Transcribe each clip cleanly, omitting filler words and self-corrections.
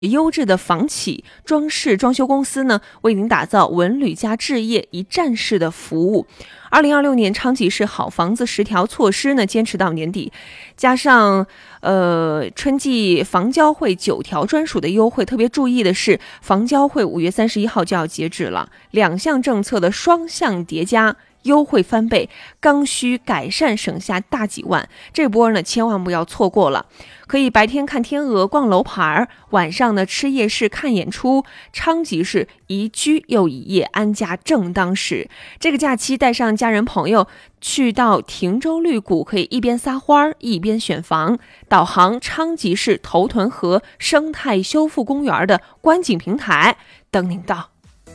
优质的房企装饰装修公司呢，为您打造文旅加置业一站式的服务。2026年昌吉市好房子10条措施呢，坚持到年底，加上春季房交会9条专属的优惠。特别注意的是，房交会5月31号就要截止了，2项政策的双向叠加。优惠翻倍，刚需改善省下大几万，这波呢千万不要错过了。可以白天看天鹅、逛楼盘，晚上呢吃夜市、看演出。昌吉市宜居又宜业，安家正当时。这个假期带上家人朋友去到亭州绿谷，可以一边撒花一边选房。导航昌吉市头屯河生态修复公园的观景平台等您到。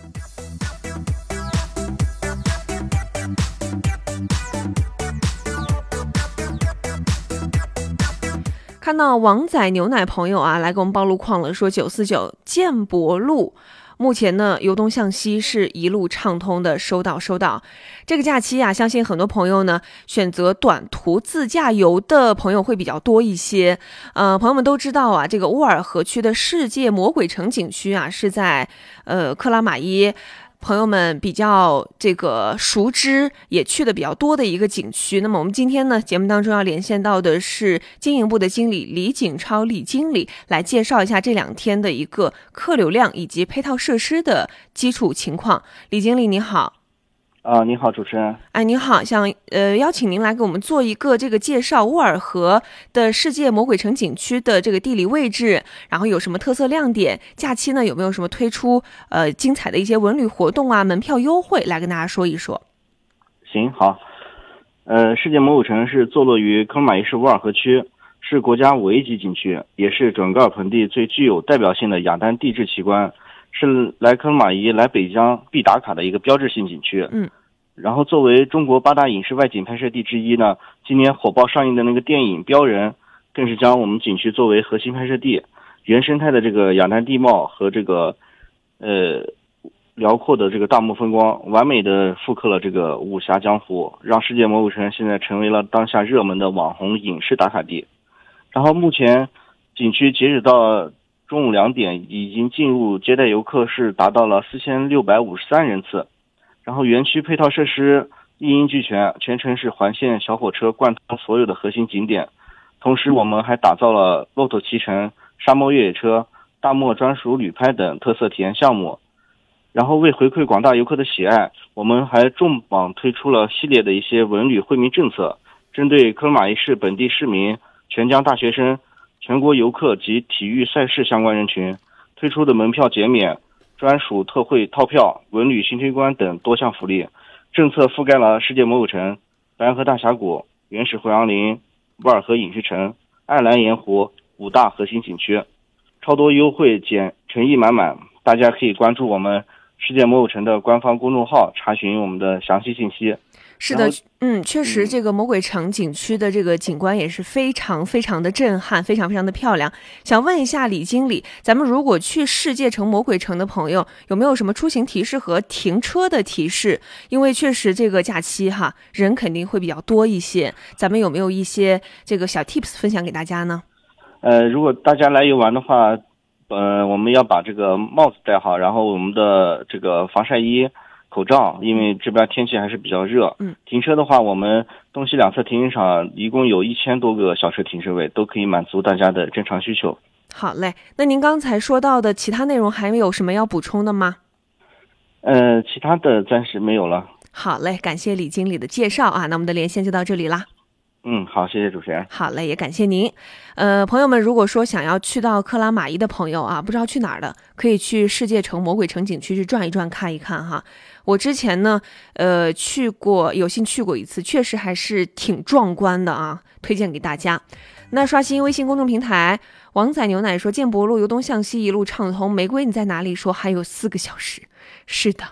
看到王仔牛奶朋友啊，来给我们报路况了，说949建博路目前呢由东向西是一路畅通的，收到。这个假期啊，相信很多朋友呢选择短途自驾游的朋友会比较多一些。朋友们都知道啊，这个乌尔河区的世界魔鬼城景区啊是在克拉玛依。朋友们比较这个熟知也去的比较多的一个景区。那么我们今天呢节目当中要连线到的是经营部的经理李景超李经理，来介绍一下这2天的一个客流量以及配套设施的基础情况。李经理你好。 你好，主持人。 你好，想邀请您来给我们做一个这个介绍，乌尔河的世界魔鬼城景区的这个地理位置，然后有什么特色亮点，假期呢有没有什么推出精彩的一些文旅活动啊，门票优惠，来跟大家说一说。 行，好。世界魔鬼城是坐落于克拉玛依市乌尔河区，是国家5A级景区，也是准噶尔盆地最具有代表性的雅丹地质奇观，是来克拉玛依来北疆必打卡的一个标志性景区。然后作为中国8大影视外景拍摄地之一呢，今年火爆上映的那个电影《标人》更是将我们景区作为核心拍摄地，原生态的这个雅丹地貌和这个辽阔的这个大漠风光，完美的复刻了这个武侠江湖，让世界魔鬼城现在成为了当下热门的网红影视打卡地。然后目前景区截止到中午2点，已经进入接待游客是达到了4653人次。然后园区配套设施一应俱全，全程是环线小火车贯通所有的核心景点。同时我们还打造了骆驼骑乘、沙漠越野车、大漠专属旅拍等特色体验项目。然后为回馈广大游客的喜爱，我们还重磅推出了系列的一些文旅惠民政策，针对克拉玛依市本地市民、全疆大学生、全国游客及体育赛事相关人群推出的门票减免、专属特惠套票、文旅新推关等多项福利。政策覆盖了世界魔鬼城、白河大峡谷、原始回廊林、乌尔河影视城、爱兰盐湖5大核心景区，超多优惠减诚意满满。大家可以关注我们世界魔鬼城的官方公众号，查询我们的详细信息。 是的，确实这个魔鬼城景区的这个景观也是非常的震撼，非常的漂亮。想问一下李经理，咱们如果去世界城魔鬼城的朋友，有没有什么出行提示和停车的提示？因为确实这个假期哈，人肯定会比较多一些，咱们有没有一些这个小 tips 分享给大家呢？ 如果大家来游玩的话，我们要把这个帽子戴好，然后我们的这个防晒衣、口罩，因为这边天气还是比较热。停车的话，我们东西两侧停车场一共有1000多个小车停车位，都可以满足大家的正常需求。 好嘞，那您刚才说到的其他内容还有什么要补充的吗？ 其他的暂时没有了。 好嘞，感谢李经理的介绍啊，那我们的连线就到这里啦。 好，谢谢主持人。 好嘞，也感谢您。朋友们，如果说想要去到克拉玛依的朋友啊，不知道去哪儿的，可以去世界城魔鬼城景区去转一转看一看哈。我之前呢有幸去过一次，确实还是挺壮观的啊，推荐给大家。那刷新微信公众平台，王仔牛奶说建博路由东向西一路畅通，玫瑰你在哪里说还有4个小时。是的，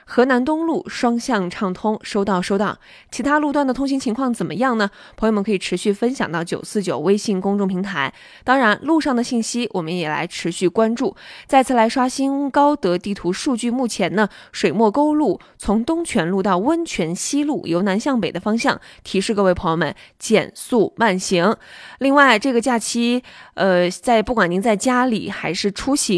河南东路双向畅通，收到。其他路段的通行情况怎么样呢？朋友们可以持续分享到949微信公众平台。当然，路上的信息我们也来持续关注。再次来刷新高德地图数据，目前呢，水墨沟路从东泉路到温泉西路由南向北的方向，提示各位朋友们减速慢行。另外，这个假期，不管您在家里还是出行，